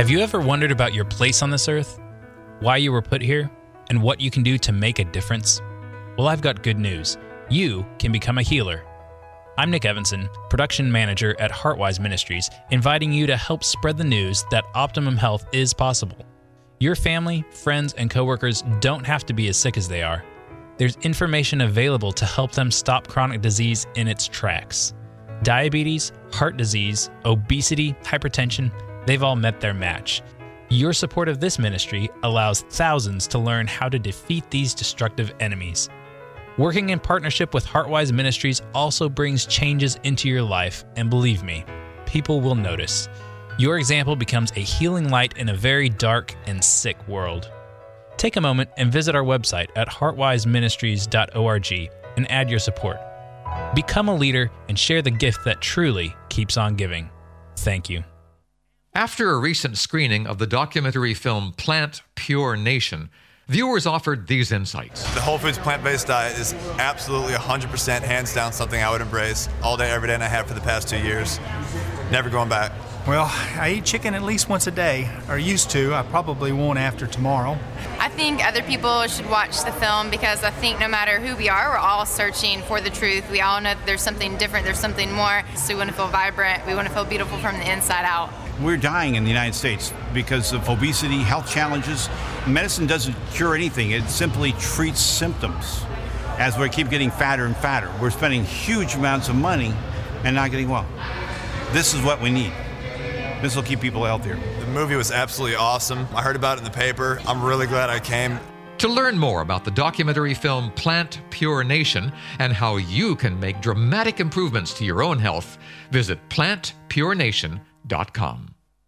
Have you ever wondered about your place on this earth? Why you were put here? And what you can do to make a difference? Well, I've got good news. You can become a healer. I'm Nick Evanson, production manager at Heartwise Ministries, inviting you to help spread the news that optimum health is possible. Your family, friends, and coworkers don't have to be as sick as they are. There's information available to help them stop chronic disease in its tracks. Diabetes, heart disease, obesity, hypertension, they've all met their match. Your support of this ministry allows thousands to learn how to defeat these destructive enemies. Working in partnership with Heartwise Ministries also brings changes into your life, and believe me, people will notice. Your example becomes a healing light in a very dark and sick world. Take a moment and visit our website at heartwiseministries.org and add your support. Become a leader and share the gift that truly keeps on giving. Thank you. After a recent screening of the documentary film Plant Pure Nation, viewers offered these insights. The Whole Foods plant-based diet is absolutely 100% hands down something I would embrace all day, every day, and I have for the past 2 years. Never going back. Well, I eat chicken at least once a day, or used to. I probably won't after tomorrow. I think other people should watch the film because I think no matter who we are, we're all searching for the truth. We all know that there's something different, there's something more. So we want to feel vibrant, we want to feel beautiful from the inside out. We're dying in the United States because of obesity, health challenges. Medicine doesn't cure anything. It simply treats symptoms. As we keep getting fatter and fatter, we're spending huge amounts of money and not getting well. This is what we need. This will keep people healthier. The movie was absolutely awesome. I heard about it in the paper. I'm really glad I came. To learn more about the documentary film Plant Pure Nation and how you can make dramatic improvements to your own health, visit plantpurenation.com.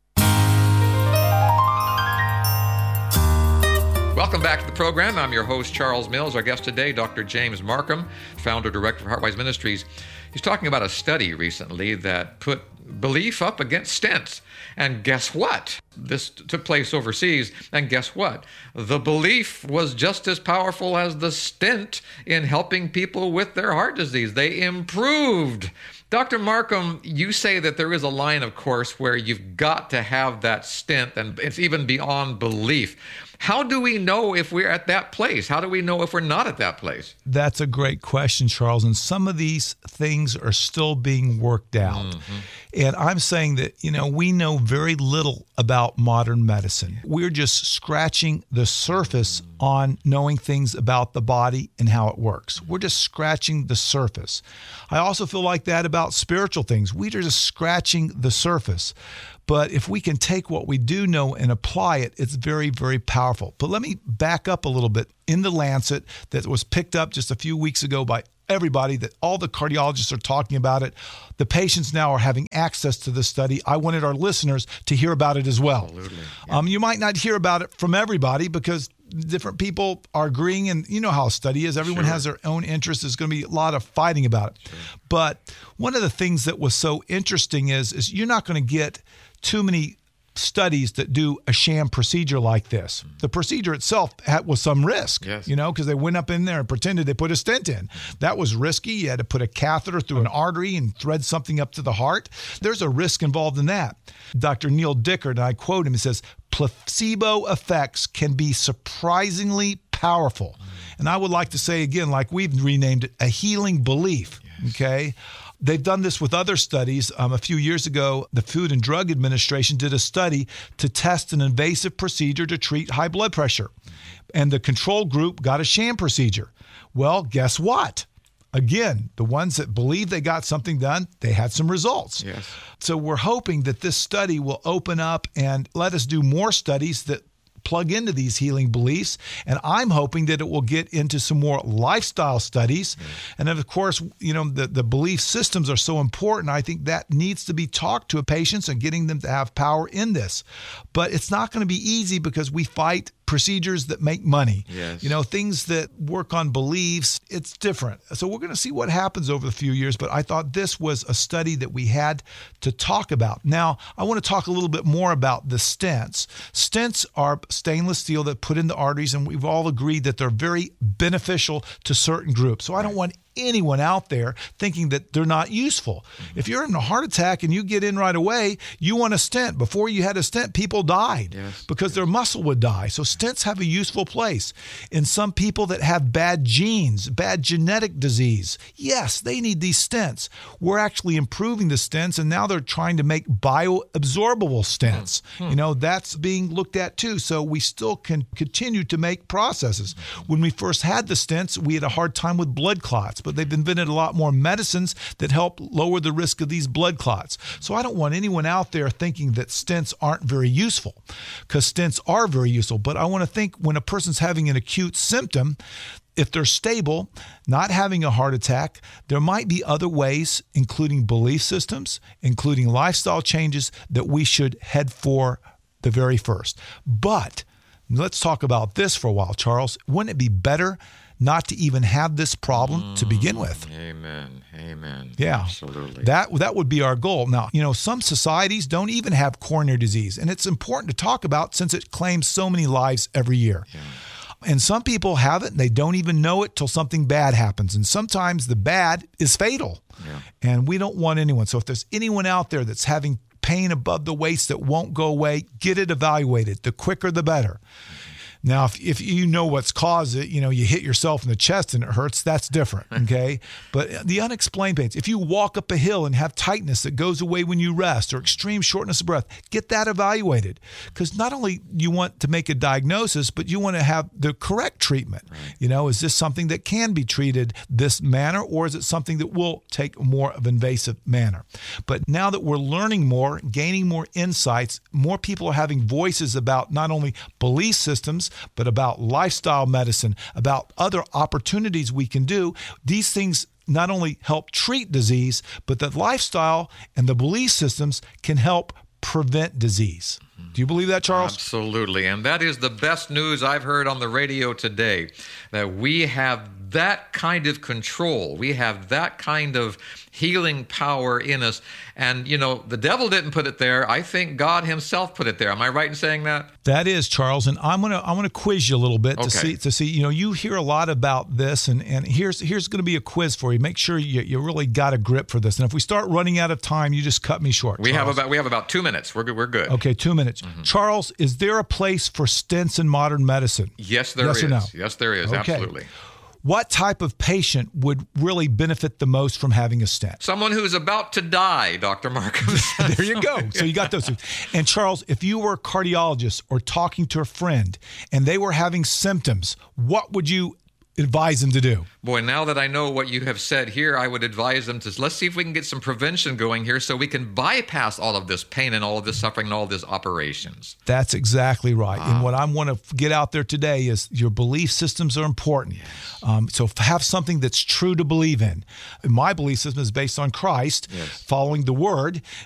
Welcome back to the program. I'm your host, Charles Mills. Our guest today, Dr. James Marcum, founder, director of Heartwise Ministries. He's talking about a study recently that put belief up against stents. And guess what? This took place overseas. And guess what? The belief was just as powerful as the stent in helping people with their heart disease. They improved. Dr. Marcum, you say that there is a line, of course, where you've got to have that stent, and it's even beyond belief. How do we know if we're at that place? How do we know if we're not at that place? That's a great question, Charles. And some of these things are still being worked out. Mm-hmm. And I'm saying that, we know very little about modern medicine. We're just scratching the surface on knowing things about the body and how it works. We're just scratching the surface. I also feel like that about spiritual things. We're just scratching the surface. But if we can take what we do know and apply it, it's very, very powerful. But let me back up a little bit. In the Lancet, that was picked up just a few weeks ago by everybody, that all the cardiologists are talking about it. The patients now are having access to this study. I wanted our listeners to hear about it as well. Absolutely. Yeah. You might not hear about it from everybody because different people are agreeing, and you know how a study is. Everyone has their own interest. There's going to be a lot of fighting about it. Sure. But one of the things that was so interesting is you're not going to get too many studies that do a sham procedure like this. The procedure itself was some risk, because they went up in there and pretended they put a stent in. That was risky. You had to put a catheter through an artery and thread something up to the heart. There's a risk involved in that. Dr. Neil Dickert, and I quote him, he says, placebo effects can be surprisingly powerful. And I would like to say again, like we've renamed it, a healing belief, okay? They've done this with other studies. A few years ago, the Food and Drug Administration did a study to test an invasive procedure to treat high blood pressure. And the control group got a sham procedure. Well, guess what? Again, the ones that believe they got something done, they had some results. Yes. So we're hoping that this study will open up and let us do more studies that plug into these healing beliefs. And I'm hoping that it will get into some more lifestyle studies. And then, of course, the belief systems are so important. I think that needs to be talked to patients and getting them to have power in this. But it's not going to be easy because we fight procedures that make money. Yes. Things that work on beliefs, it's different. So we're going to see what happens over the few years, but I thought this was a study that we had to talk about. Now, I want to talk a little bit more about the stents. Stents are stainless steel that put in the arteries, and we've all agreed that they're very beneficial to certain groups. So I don't want anyone out there thinking that they're not useful. If you're in a heart attack and you get in right away, you want a stent. Before you had a stent, people died because their muscle would die. So stents have a useful place. In some people that have bad genes, bad genetic disease, yes, they need these stents. We're actually improving the stents, and now they're trying to make bioabsorbable stents. That's being looked at too. So we still can continue to make processes. When we first had the stents, we had a hard time with blood clots, but they've invented a lot more medicines that help lower the risk of these blood clots. So I don't want anyone out there thinking that stents aren't very useful, because stents are very useful. But I want to think when a person's having an acute symptom, if they're stable, not having a heart attack, there might be other ways, including belief systems, including lifestyle changes, that we should head for the very first. But let's talk about this for a while, Charles. Wouldn't it be better not to even have this problem to begin with? Amen. Yeah, absolutely. That would be our goal. Now, some societies don't even have coronary disease, and it's important to talk about since it claims so many lives every year. Yeah. And some people have it and they don't even know it till something bad happens. And sometimes the bad is fatal. Yeah. And we don't want anyone. So if there's anyone out there that's having pain above the waist that won't go away, get it evaluated. The quicker, the better. Now, if you know what's caused it, you hit yourself in the chest and it hurts, that's different, okay? But the unexplained pains, if you walk up a hill and have tightness that goes away when you rest or extreme shortness of breath, get that evaluated. Because not only you want to make a diagnosis, but you want to have the correct treatment. Right. Is this something that can be treated this manner, or is it something that will take more of an invasive manner? But now that we're learning more, gaining more insights, more people are having voices about not only belief systems, but about lifestyle medicine, about other opportunities we can do. These things not only help treat disease, but that lifestyle and the belief systems can help prevent disease. Do you believe that, Charles? Absolutely. And that is the best news I've heard on the radio today, that we have that kind of control. We have that kind of healing power in us. And, the devil didn't put it there. I think God himself put it there. Am I right in saying that? That is, Charles. And I'm gonna quiz you a little bit to see. You hear a lot about this, and here's going to be a quiz for you. Make sure you really got a grip for this. And if we start running out of time, you just cut me short. We have about 2 minutes. We're good. Okay, 2 minutes. Mm-hmm. Charles, is there a place for stents in modern medicine? Yes, there is. Or no? Yes, there is. Okay. Absolutely. What type of patient would really benefit the most from having a stent? Someone who's about to die, Dr. Markham. There you go. So you got those two. And Charles, if you were a cardiologist or talking to a friend and they were having symptoms, what would you advise them to do? Boy, now that I know what you have said here, I would advise them to, let's see if we can get some prevention going here so we can bypass all of this pain and all of this suffering and all of these operations. That's exactly right. And what I want to get out there today is your belief systems are important. Yes. So have something that's true to believe in. My belief system is based on Christ, following the Word,